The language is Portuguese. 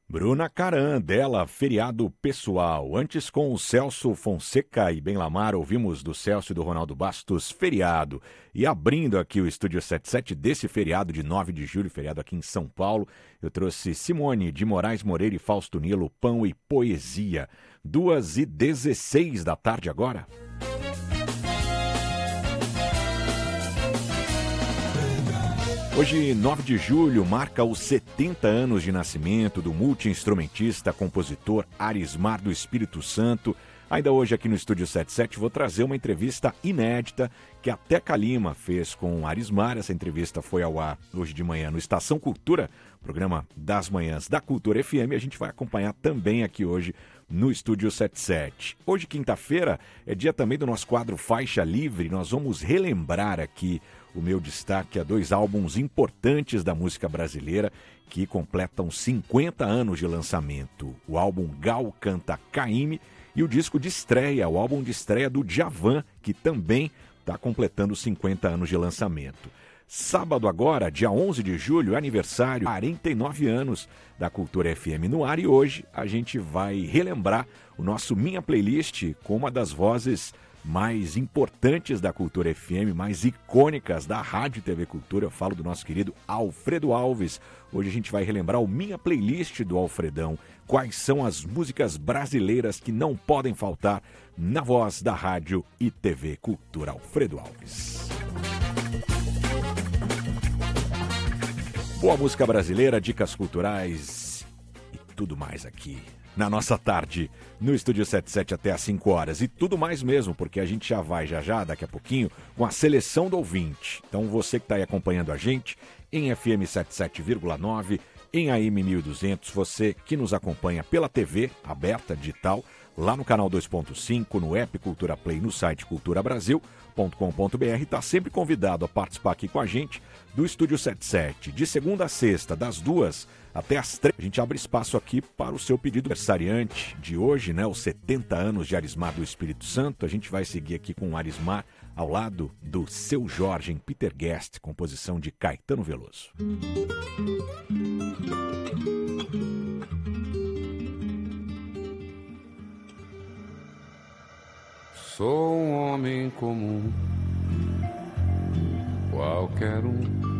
Bruna Caram, dela, Feriado Pessoal. Antes, com o Celso Fonseca e Ben Lamar, ouvimos do Celso e do Ronaldo Bastos, Feriado. E abrindo aqui o Estúdio 77 desse feriado de 9 de julho, feriado aqui em São Paulo, eu trouxe Simone de Moraes Moreira e Fausto Nilo, Pão e Poesia. 2h16 da tarde agora. Hoje, 9 de julho, marca os 70 anos de nascimento do multi-instrumentista, compositor Arismar do Espírito Santo. Ainda hoje aqui no Estúdio 77 vou trazer uma entrevista inédita que a Teca Lima fez com Arismar. Essa entrevista foi ao ar hoje de manhã no Estação Cultura, programa das manhãs da Cultura FM. A gente vai acompanhar também aqui hoje no Estúdio 77. Hoje, quinta-feira, é dia também do nosso quadro Faixa Livre. Nós vamos relembrar aqui o meu destaque a dois álbuns importantes da música brasileira que completam 50 anos de lançamento. O álbum Gal Canta Caymmi e o disco de estreia, o álbum de estreia do Djavan, que também está completando 50 anos de lançamento. Sábado agora, dia 11 de julho, aniversário, 49 anos da Cultura FM no ar, e hoje a gente vai relembrar o nosso Minha Playlist com uma das vozes mais importantes da Cultura FM, mais icônicas da Rádio e TV Cultura. Eu falo do nosso querido Alfredo Alves. Hoje a gente vai relembrar o Minha Playlist do Alfredão. Quais são as músicas brasileiras que não podem faltar na voz da Rádio e TV Cultura. Alfredo Alves. Boa música brasileira, dicas culturais e tudo mais aqui na nossa tarde, no Estúdio 77 até às 5 horas. E tudo mais mesmo, porque a gente já vai, daqui a pouquinho, com a seleção do ouvinte. Então você que está aí acompanhando a gente em FM 77,9, em AM 1200, você que nos acompanha pela TV aberta, digital, lá no canal 2.5, no app Cultura Play, no site culturabrasil.com.br, está sempre convidado a participar aqui com a gente do Estúdio 77, de segunda a sexta, das 2 até as 3. A gente abre espaço aqui para o seu pedido aniversariante de hoje, né? Os 70 anos de Arismar do Espírito Santo. A gente vai seguir aqui com o Arismar ao lado do Seu Jorge em Peter Guest, composição de Caetano Veloso. Sou um homem comum, qualquer um.